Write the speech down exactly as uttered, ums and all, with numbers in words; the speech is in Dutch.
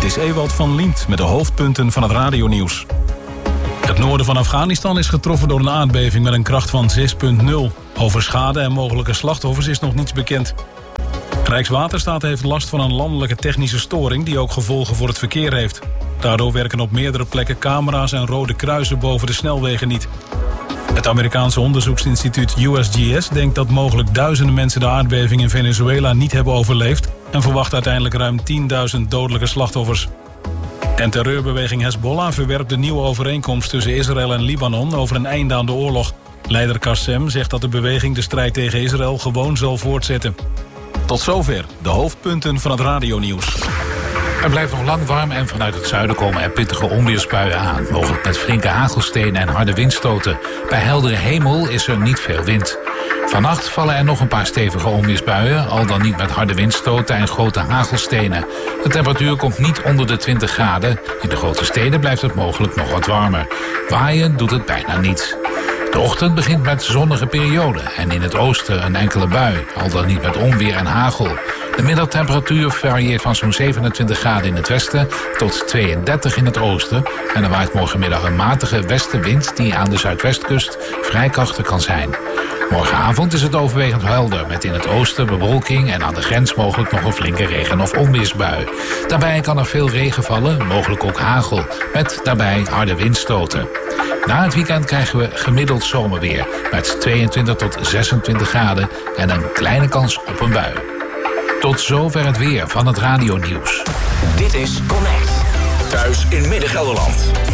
is Ewald van Liemt met de hoofdpunten van het radionieuws. Het noorden van Afghanistan is getroffen door een aardbeving met een kracht van zes komma nul. Over schade en mogelijke slachtoffers is nog niets bekend. Rijkswaterstaat heeft last van een landelijke technische storing die ook gevolgen voor het verkeer heeft. Daardoor werken op meerdere plekken camera's en rode kruisen boven de snelwegen niet. Het Amerikaanse onderzoeksinstituut U S G S denkt dat mogelijk duizenden mensen de aardbeving in Venezuela niet hebben overleefd en verwacht uiteindelijk ruim tienduizend dodelijke slachtoffers. En terreurbeweging Hezbollah verwerpt de nieuwe overeenkomst tussen Israël en Libanon over een einde aan de oorlog. Leider Qassem zegt dat de beweging de strijd tegen Israël gewoon zal voortzetten. Tot zover de hoofdpunten van het radionieuws. Het blijft nog lang warm en vanuit het zuiden komen er pittige onweersbuien aan. Mogelijk met flinke hagelstenen en harde windstoten. Bij heldere hemel is er niet veel wind. Vannacht vallen er nog een paar stevige onweersbuien, al dan niet met harde windstoten en grote hagelstenen. De temperatuur komt niet onder de twintig graden. In de grote steden blijft het mogelijk nog wat warmer. Waaien doet het bijna niet. De ochtend begint met zonnige perioden en in het oosten een enkele bui, al dan niet met onweer en hagel. De middagtemperatuur varieert van zo'n zevenentwintig graden in het westen tot tweeëndertig in het oosten. En er waait morgenmiddag een matige westenwind die aan de zuidwestkust vrij krachtig kan zijn. Morgenavond is het overwegend helder met in het oosten bewolking en aan de grens mogelijk nog een flinke regen- of onweersbui. Daarbij kan er veel regen vallen, mogelijk ook hagel, met daarbij harde windstoten. Na het weekend krijgen we gemiddeld zomerweer met tweeëntwintig tot zesentwintig graden en een kleine kans op een bui. Tot zover het weer van het radionieuws. Dit is Connect. Thuis in Midden-Gelderland.